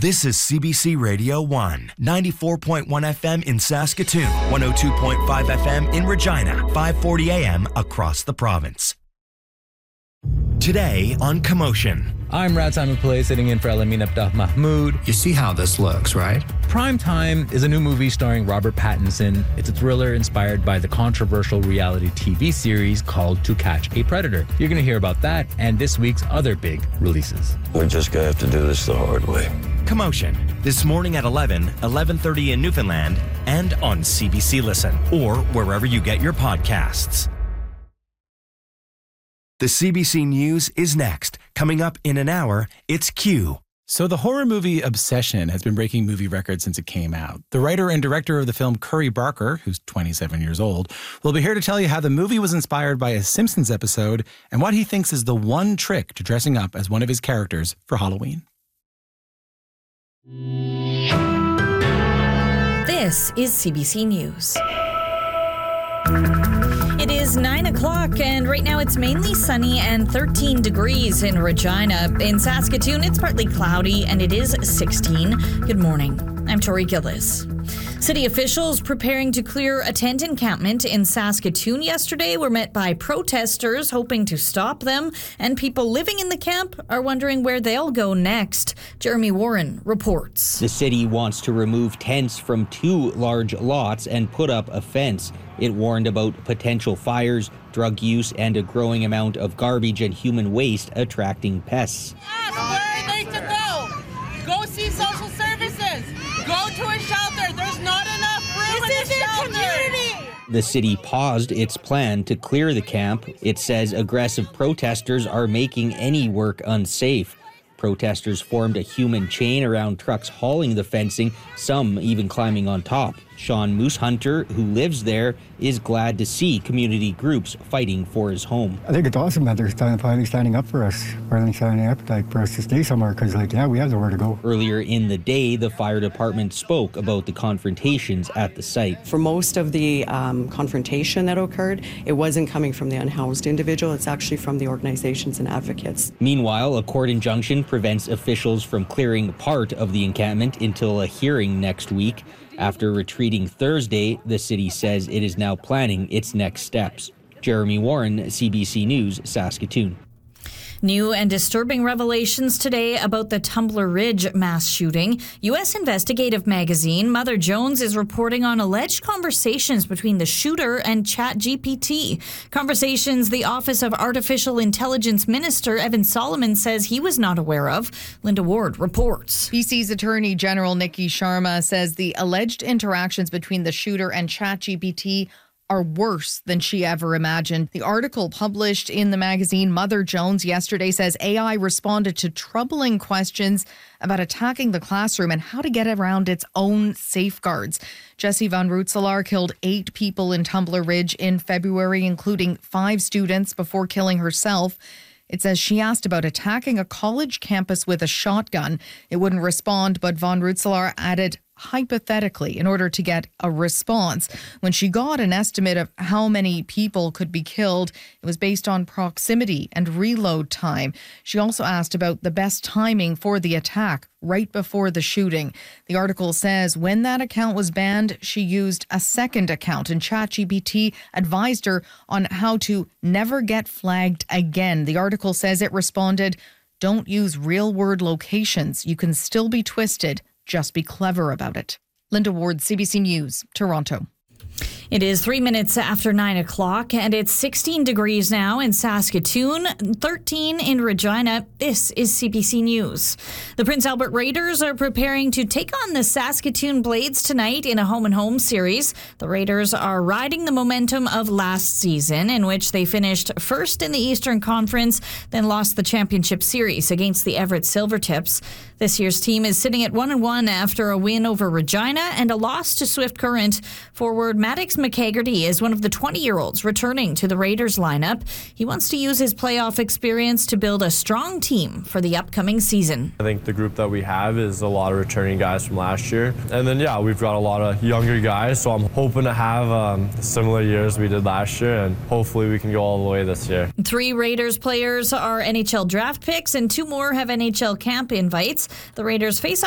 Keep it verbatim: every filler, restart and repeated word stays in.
This is C B C Radio one, ninety-four point one F M in Saskatoon, one oh two point five F M in Regina, five forty A M across the province. Today on Commotion. I'm Rad Simon Pillay, sitting in for Elamin Abdul Mahmoud. You see how this looks, right? Prime Time is a new movie starring Robert Pattinson. It's a thriller inspired by the controversial reality T V series called To Catch a Predator. You're going to hear about that and this week's other big releases. We're just going to have to do this the hard way. Commotion, this morning at eleven, eleven thirty in Newfoundland, and on C B C Listen, or wherever you get your podcasts. The C B C News is next. Coming up in an hour, it's Q. So the horror movie Obsession has been breaking movie records since it came out. The writer and director of the film, Curry Barker, who's twenty-seven years old, will be here to tell you how the movie was inspired by a Simpsons episode and what he thinks is the one trick to dressing up as one of his characters for Halloween. This is C B C News. It is nine o'clock, and right now it's mainly sunny and thirteen degrees in Regina. In Saskatoon, it's partly cloudy, and it is sixteen. Good morning. I'm Tori Gillis. City officials preparing to clear a tent encampment in Saskatoon yesterday were met by protesters hoping to stop them, and people living in the camp are wondering where they'll go next. Jeremy Warren reports. The city wants to remove tents from two large lots and put up a fence. It warned about potential fires, drug use, and a growing amount of garbage and human waste attracting pests. Ask where are they to go? Go see social services. Go to a shelter. There's not enough room in the shelter. Community. The city paused its plan to clear the camp. It says aggressive protesters are making any work unsafe. Protesters formed a human chain around trucks hauling the fencing, some even climbing on top. Sean Moose Hunter, who lives there, is glad to see community groups fighting for his home. I think it's awesome that they're finally standing up for us, finally showing an appetite for us to stay somewhere, because, like, yeah, we have nowhere to go. Earlier in the day, the fire department spoke about the confrontations at the site. For most of the um, confrontation that occurred, it wasn't coming from the unhoused individual, it's actually from the organizations and advocates. Meanwhile, a court injunction prevents officials from clearing part of the encampment until a hearing next week. After retreating Thursday, the city says it is now planning its next steps. Jeremy Warren, C B C News, Saskatoon. New and disturbing revelations today about the Tumbler Ridge mass shooting. U S investigative magazine Mother Jones is reporting on alleged conversations between the shooter and ChatGPT. Conversations the Office of Artificial Intelligence Minister Evan Solomon says he was not aware of. Linda Ward reports. B C's Attorney General Nikki Sharma says the alleged interactions between the shooter and ChatGPT are worse than she ever imagined. The article published in the magazine Mother Jones yesterday says A I responded to troubling questions about attacking the classroom and how to get around its own safeguards. Jessie Van Rootselaar killed eight people in Tumbler Ridge in February, including five students, before killing herself. It says she asked about attacking a college campus with a shotgun. It wouldn't respond, but Van Rootselaar added hypothetically in order to get a response. When she got an estimate of how many people could be killed, it was based on proximity and reload time. She also asked about the best timing for the attack right before the shooting. The article says when that account was banned, she used a second account, and ChatGPT advised her on how to never get flagged again. The article says it responded, "Don't use real word locations. You can still be twisted. Just be clever about it." Linda Ward, C B C News, Toronto. It is three minutes after nine o'clock, and it's sixteen degrees now in Saskatoon, thirteen in Regina. This is C B C News. The Prince Albert Raiders are preparing to take on the Saskatoon Blades tonight in a home-and-home series. The Raiders are riding the momentum of last season, in which they finished first in the Eastern Conference, then lost the championship series against the Everett Silvertips. This year's team is sitting at one and one after a win over Regina and a loss to Swift Current. Forward Maddox McHaggerty is one of the twenty-year-olds returning to the Raiders lineup. He wants to use his playoff experience to build a strong team for the upcoming season. I think the group that we have is a lot of returning guys from last year. And then, yeah, we've got a lot of younger guys, so I'm hoping to have um, similar years we did last year, and hopefully we can go all the way this year. Three Raiders players are N H L draft picks, and two more have N H L camp invites. The Raiders face